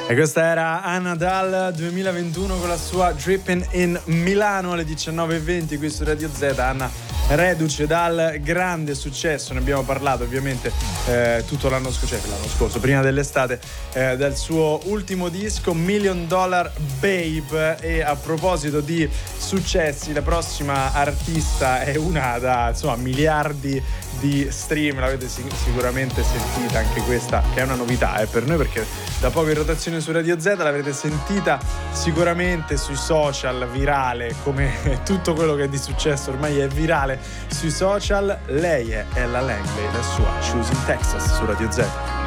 E questa era Anna Dal 2021 con la sua Drippin' in Milano alle 19:20 qui su Radio Z. Anna, reduce dal grande successo, ne abbiamo parlato ovviamente tutto l'anno scorso, prima dell'estate, del suo ultimo disco $1 Million Babe. E a proposito di successi, la prossima artista è una da miliardi di stream, l'avete sicuramente sentita anche questa, che è una novità per noi, perché da poco in rotazione su Radio Z l'avrete sentita sicuramente sui social, virale come tutto quello che è di successo ormai è virale sui social. Lei è Ella Langley, la sua Choosing Texas su Radio Z.